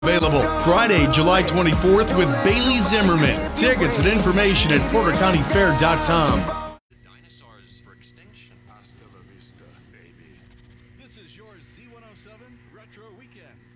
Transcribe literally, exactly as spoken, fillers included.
Available Friday, July twenty-fourth with Bailey Zimmerman. Tickets and information at porter county fair dot com. Dinosaurs for extinction. Hasta la vista, baby. This is your Z one oh seven Retro Weekend.